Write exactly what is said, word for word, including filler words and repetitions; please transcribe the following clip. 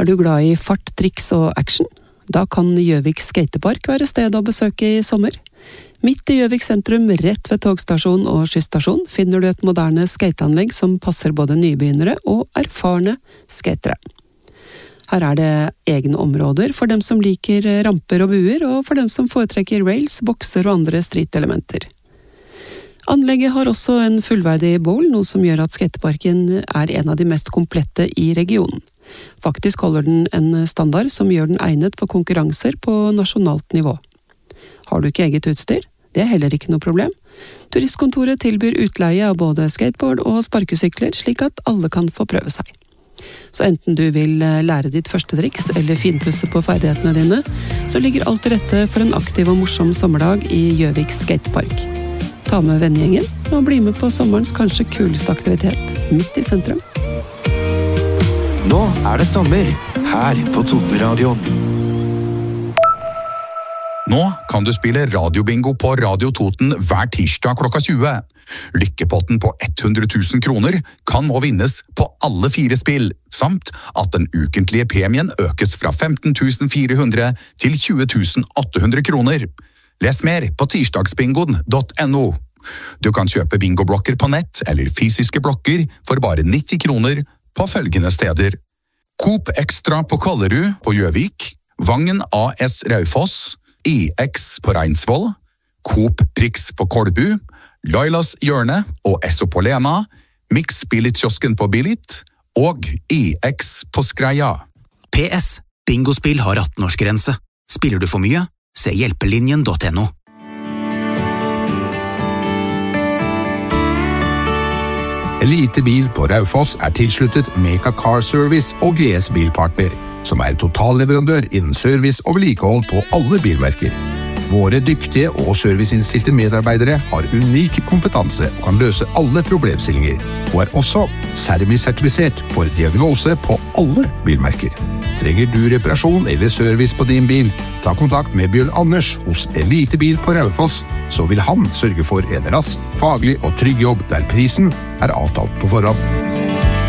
Er du glad i fart, triks og action? Da kan Gjøvik Skatepark være stedet å besøke i sommer. Midt i Gjøvik sentrum, rett ved togstasjon og skystasjon, finner du et moderne skateanlegg som passer både nybegynnere og erfarne skatere. Her er det egne områder for dem som liker ramper og buer, og for dem som foretrekker rails, bokser og andre street-elementer. Anlegget har også en fullverdig bowl, noe som gjør at skateparken er en av de mest komplette i regionen. Faktisk holder den en standard som gjør den egnet for konkurranser på nasjonalt nivå. Har du ikke eget utstyr? Det er heller ikke noe problem. Turistkontoret tilbyr utleie av både skateboard og sparkesykler, slik at alle kan få prøve seg. Så enten du vil lære ditt første triks eller finpusse på ferdighetene dine, så ligger alt til rette for en aktiv og morsom sommerdag i Gjøvik Skatepark. Ta med vennegjengen og bli med på sommerens kanskje kuleste aktivitet, midt i sentrum. Nå er det sommer, her på Totenradioen. Nå kan du spille radiobingo på Radio Toten hver tirsdag klokka tjue. Lykkepotten på hundre tusen kroner kan nå vinnes på alle fire spill, samt at den ukentlige premien økes fra femten tusen fire hundre til tjue tusen åtte hundre kroner. Les mer på tirsdagsbingoen punktum no. Du kan kjøpe bingoblokker på nett eller fysiske blokker for bare nitti kroner på følgende steder. Coop Extra på Kollerud på Gjøvik, Vangen A S Raufoss, I X på Reinsvoll, Coop Prix på Kolbu, Lailas Hjørne og Esso på Lena, Mix Billit-kiosken på Billit og I X på Skreia. P S. Bingospill har atten-årsgrense. Spiller du for mye? Se hjelpelinjen punktum no. Elite Bil på Raufoss er tilsluttet Meka Car Service og G S Bilpartner, som er totalleverandør innen service og vedlikehold på alle bilmerker. Våre dyktige og serviceinnstilte medarbeidere har unik kompetanse og kan løse alle problemstillinger, og er også Sermi-sertifisert for diagnose på alle bilmerker. Trenger du reparasjon eller service på din bil, ta kontakt med Bjørn Anders hos Elite Bil på Raufoss, så vil han sørge for en rask, faglig og trygg jobb der prisen er avtalt på forhånd.